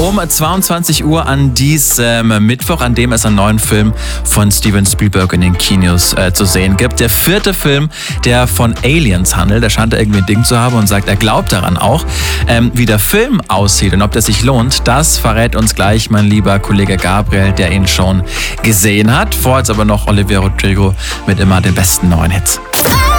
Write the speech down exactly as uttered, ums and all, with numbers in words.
Um zweiundzwanzig Uhr an diesem Mittwoch, an dem es einen neuen Film von Steven Spielberg in den Kinos äh, zu sehen gibt. Der vierte Film, der von Aliens handelt. Er scheint da irgendwie ein Ding zu haben und sagt, er glaubt daran auch. Ähm, wie der Film aussieht und ob der sich lohnt, das verrät uns gleich mein lieber Kollege Gabriel, der ihn schon gesehen hat. Vorher jetzt aber noch Olivia Rodrigo mit immer den besten neuen Hits.